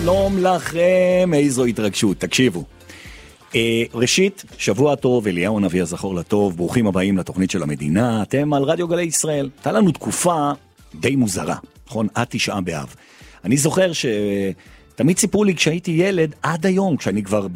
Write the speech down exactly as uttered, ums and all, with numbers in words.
שלום לכם, איזו התרגשות, תקשיבו. ראשית, שבוע טוב, אליהו הנביא הזכור לטוב, ברוכים הבאים לתוכנית של המדינה, אתם על רדיו גלי ישראל. הייתה לנו תקופה די מוזרה, נכון? עד תשעה באב. אני זוכר שתמיד סיפרו לי כשהייתי ילד, עד היום, כשאני כבר